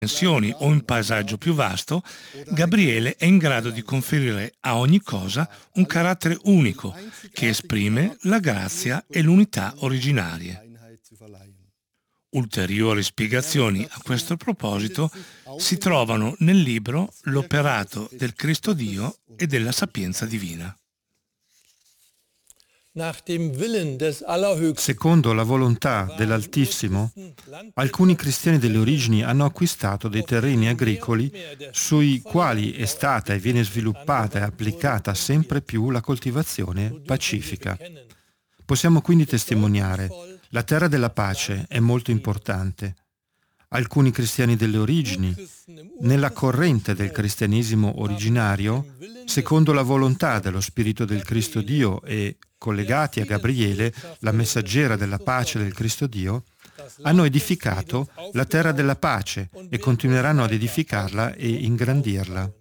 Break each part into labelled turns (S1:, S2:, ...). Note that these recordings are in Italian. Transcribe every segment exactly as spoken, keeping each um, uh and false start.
S1: dimensioni o un paesaggio più vasto, Gabriele è in grado di conferire a ogni cosa un carattere unico che esprime la grazia e l'unità originarie. Ulteriori spiegazioni a questo proposito si trovano nel libro L'operato del Cristo Dio e della sapienza divina.
S2: Secondo la volontà dell'Altissimo, alcuni cristiani delle origini hanno acquistato dei terreni agricoli sui quali è stata e viene sviluppata e applicata sempre più la coltivazione pacifica. Possiamo quindi testimoniare: la terra della pace è molto importante. Alcuni cristiani delle origini, nella corrente del cristianesimo originario, secondo la volontà dello Spirito del Cristo Dio e collegati a Gabriele, la messaggera della pace del Cristo Dio, hanno edificato la terra della pace e continueranno ad edificarla e ingrandirla.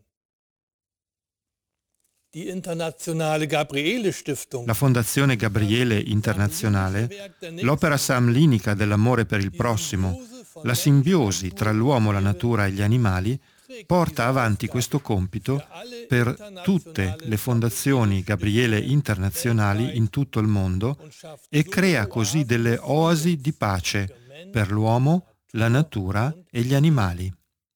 S2: La Fondazione Gabriele Internazionale, l'opera samlinica dell'amore per il prossimo, la simbiosi tra l'uomo, la natura e gli animali, porta avanti questo compito per tutte le fondazioni Gabriele internazionali in tutto il mondo e crea così delle oasi di pace per l'uomo, la natura e gli animali.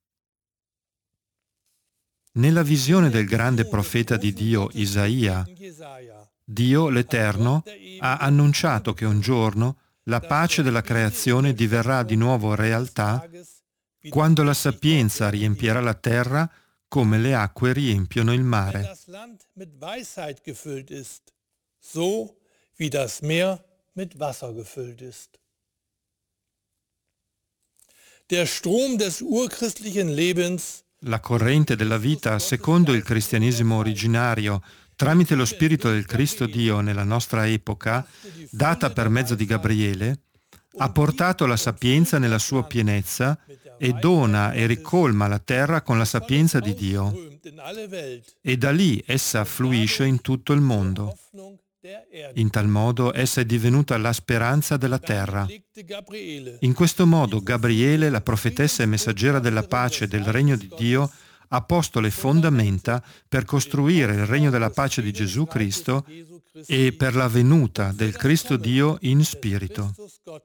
S2: Nella visione del grande profeta di Dio Isaia, Dio l'Eterno ha annunciato che un giorno la pace della creazione diverrà di nuovo realtà quando la sapienza riempirà la terra come le acque riempiono il mare.
S3: Der Strom des urchristlichen Lebens,
S2: la corrente della vita secondo il cristianesimo originario, tramite lo Spirito del Cristo Dio nella nostra epoca, data per mezzo di Gabriele, ha portato la sapienza nella sua pienezza e dona e ricolma la terra con la sapienza di Dio. E da lì essa fluisce in tutto il mondo. In tal modo essa è divenuta la speranza della terra. In questo modo Gabriele, la profetessa e messaggera della pace del regno di Dio, ha posto le fondamenta per costruire il regno della pace di Gesù Cristo e per la venuta del Cristo Dio in spirito.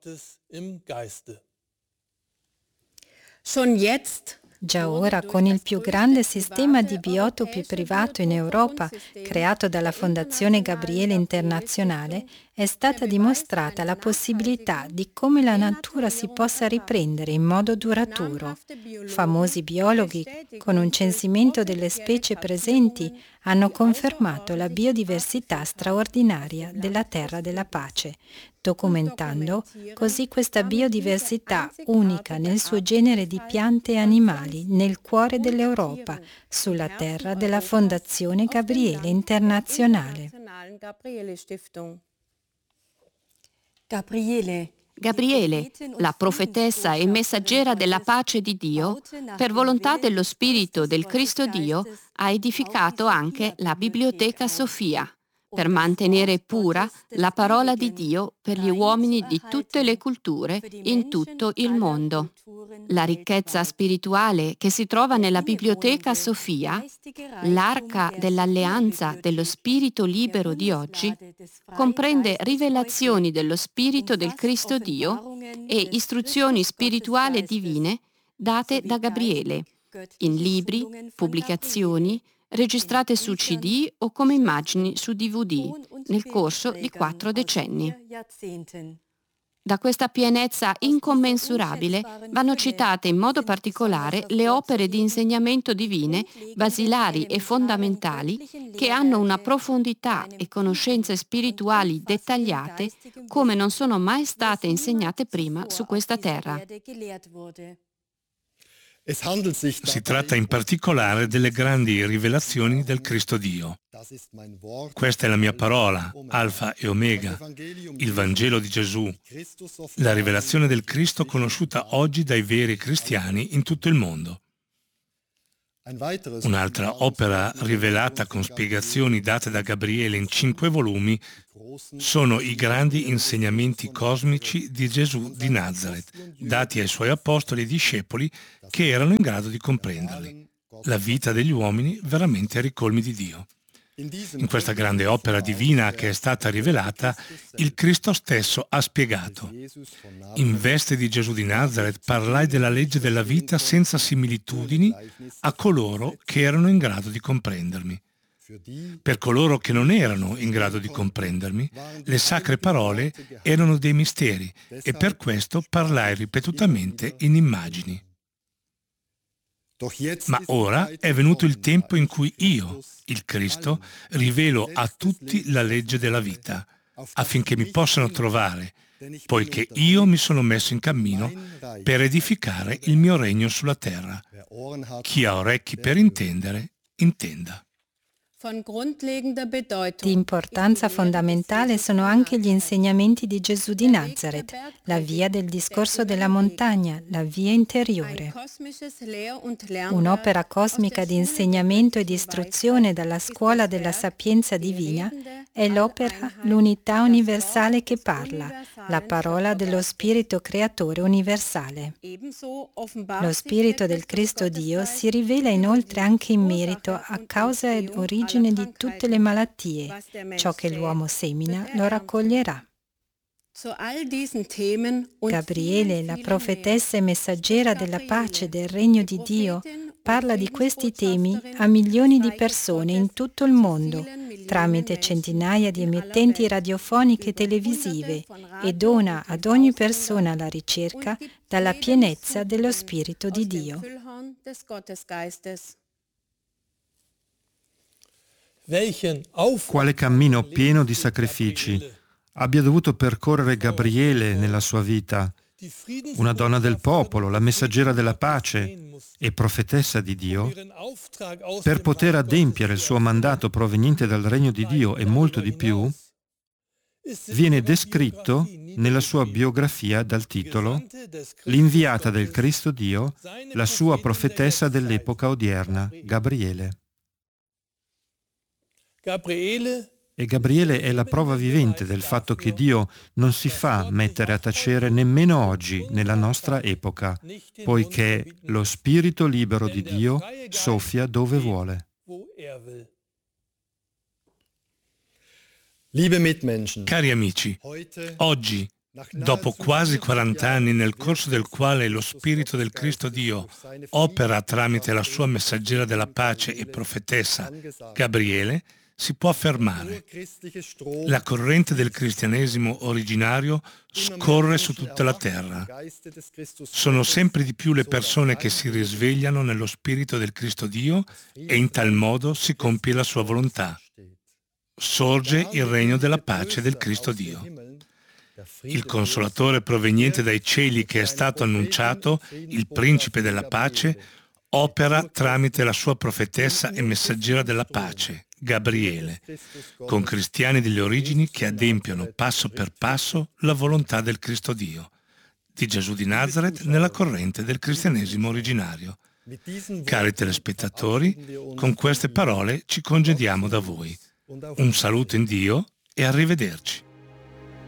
S4: Schon jetzt Già ora, con il più grande sistema di biotopi privato in Europa, creato dalla Fondazione Gabriele Internazionale, è stata dimostrata la possibilità di come la natura si possa riprendere in modo duraturo. Famosi biologhi, con un censimento delle specie presenti, hanno confermato la biodiversità straordinaria della Terra della Pace, documentando così questa biodiversità unica nel suo genere di piante e animali nel cuore dell'Europa, sulla terra della Fondazione Gabriele Internazionale.
S5: Gabriele. Gabriele, la profetessa e messaggera della pace di Dio, per volontà dello Spirito del Cristo Dio, ha edificato anche la Biblioteca Sofia, per mantenere pura la parola di Dio per gli uomini di tutte le culture in tutto il mondo. La ricchezza spirituale che si trova nella Biblioteca Sofia, l'arca dell'alleanza dello Spirito libero di oggi, comprende rivelazioni dello Spirito del Cristo Dio e istruzioni spirituali divine date da Gabriele, in libri, pubblicazioni, registrate su C D o come immagini su D V D nel corso di quattro decenni. Da questa pienezza incommensurabile vanno citate in modo particolare le opere di insegnamento divine, basilari e fondamentali, che hanno una profondità e conoscenze spirituali dettagliate come non sono mai state insegnate prima su questa terra.
S1: Si tratta in particolare delle grandi rivelazioni del Cristo Dio. Questa è la mia parola, Alfa e Omega, il Vangelo di Gesù, la rivelazione del Cristo conosciuta oggi dai veri cristiani in tutto il mondo. Un'altra opera rivelata con spiegazioni date da Gabriele in cinque volumi sono i grandi insegnamenti cosmici di Gesù di Nazareth, dati ai suoi apostoli e discepoli che erano in grado di comprenderli. La vita degli uomini veramente ai ricolmi di Dio. In questa grande opera divina che è stata rivelata, il Cristo stesso ha spiegato: in veste di Gesù di Nazareth parlai della legge della vita senza similitudini a coloro che erano in grado di comprendermi. Per coloro che non erano in grado di comprendermi, le sacre parole erano dei misteri e per questo parlai ripetutamente in immagini. Ma ora è venuto il tempo in cui io, il Cristo, rivelo a tutti la legge della vita, affinché mi possano trovare, poiché io mi sono messo in cammino per edificare il mio regno sulla terra. Chi ha orecchi per intendere, intenda.
S4: Di importanza fondamentale sono anche gli insegnamenti di Gesù di Nazareth, la via del discorso della montagna, la via interiore. Un'opera cosmica di insegnamento e di istruzione dalla scuola della sapienza divina è l'opera L'unità universale che parla, la parola dello Spirito Creatore universale. Lo Spirito del Cristo Dio si rivela inoltre anche in merito a causa ed origine di tutte le malattie. Ciò che l'uomo semina lo raccoglierà. Gabriele, la profetessa e messaggera della pace del regno di Dio, parla di questi temi a milioni di persone in tutto il mondo, tramite centinaia di emittenti radiofoniche e televisive, e dona ad ogni persona la ricerca dalla pienezza dello Spirito di Dio.
S2: Quale cammino pieno di sacrifici abbia dovuto percorrere Gabriele nella sua vita, una donna del popolo, la messaggera della pace e profetessa di Dio, per poter adempiere il suo mandato proveniente dal regno di Dio e molto di più, viene descritto nella sua biografia dal titolo L'inviata del Cristo Dio, la sua profetessa dell'epoca odierna, Gabriele. E Gabriele è la prova vivente del fatto che Dio non si fa mettere a tacere nemmeno oggi nella nostra epoca, poiché lo Spirito libero di Dio soffia dove vuole.
S1: Cari amici, oggi, dopo quasi quaranta anni nel corso del quale lo Spirito del Cristo Dio opera tramite la sua messaggera della pace e profetessa Gabriele, si può affermare: la corrente del cristianesimo originario scorre su tutta la terra. Sono sempre di più le persone che si risvegliano nello Spirito del Cristo Dio e in tal modo si compie la sua volontà. Sorge il regno della pace del Cristo Dio. Il Consolatore proveniente dai cieli che è stato annunciato, il Principe della pace, opera tramite la sua profetessa e messaggera della pace, Gabriele, con cristiani delle origini che adempiono passo per passo la volontà del Cristo Dio, di Gesù di Nazareth nella corrente del cristianesimo originario. Cari telespettatori, con queste parole ci congediamo da voi. Un saluto in Dio e arrivederci.